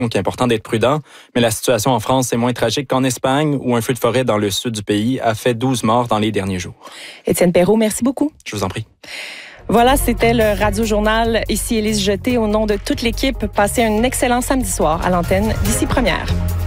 Donc, il est important d'être prudent. Mais la situation en France est moins tragique qu'en Espagne, où un feu de forêt dans le sud du pays a fait 12 morts dans les derniers jours. Étienne Perrault, merci beaucoup. Je vous en prie. Voilà, c'était le Radio-Journal. Ici Élise Jeté, au nom de toute l'équipe. Passez un excellent samedi soir à l'antenne d'Ici Première.